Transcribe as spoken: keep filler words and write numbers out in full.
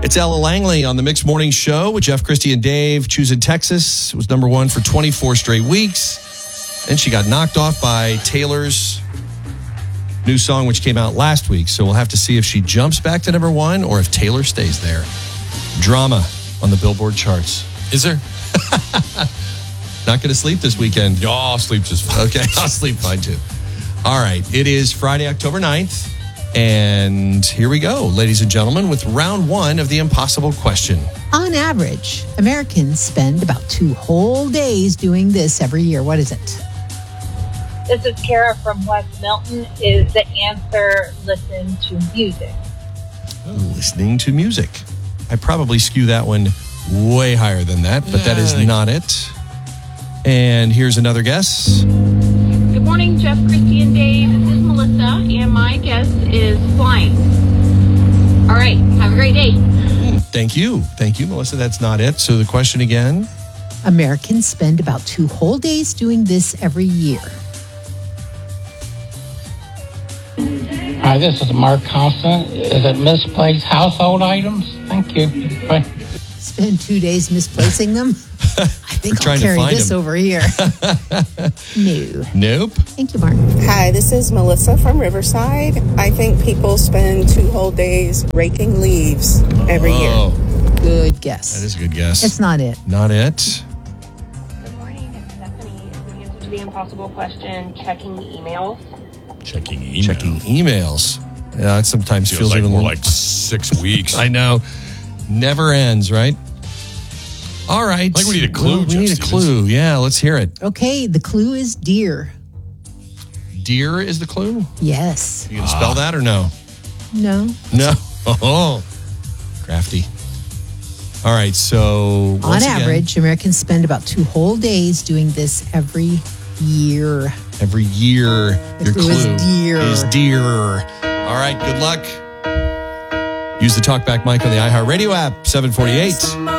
It's Ella Langley on the Mixed Morning Show with Jeff, Christy, and Dave. Choosing Texas. It was number one for twenty-four straight weeks. And she got knocked off by Taylor's new song, which came out last week. So we'll have to see if she jumps back to number one or if Taylor stays there. Drama on the Billboard charts. Is there? Not going to sleep this weekend. Yeah, I'll sleep just fine. Okay, I'll sleep fine too. All right, it is Friday, October ninth. And here we go, ladies and gentlemen, with round one of the impossible question. On average, Americans spend about two whole days doing this every year. What is it? This is Kara from West Milton. Is the answer listen to music? Listening to music. I probably skew that one way higher than that, but that is not it. And here's another guess. Good morning, Jeff, Christy, and Dave. This is Melissa, and my guess is flying. All right, have a great day. Thank you. Thank you, Melissa. That's not it. So the question again? Americans spend about two whole days doing this every year. Hi, this is Mark Constant. Is it misplaced household items? Thank you. Bye. Spend two days misplacing them? I think We're I'll trying to carry find this them. over here. No. Nope. Thank you, Mark. Hi, this is Melissa from Riverside. I think people spend two whole days raking leaves every Oh, year. Good guess. that is a good guess. It's not it. Not it. Good morning, it's Stephanie. Is the answer to the impossible question checking emails? Checking email. Checking emails. Yeah, it sometimes Feels feels, like even more more like six weeks. I know. Never ends, right? All right. I think we need a clue, Well, we Jeff need a Stevens. clue. Yeah, let's hear it. Okay, the clue is deer. Deer is the clue? Yes. You going to spell that or no? No. No. Oh, crafty. All right, so On once again, average, Americans spend about two whole days doing this every year. every year, your clue is clue deer. is deer. All right, good luck. Use the TalkBack mic on the iHeartRadio app, seven forty-eight.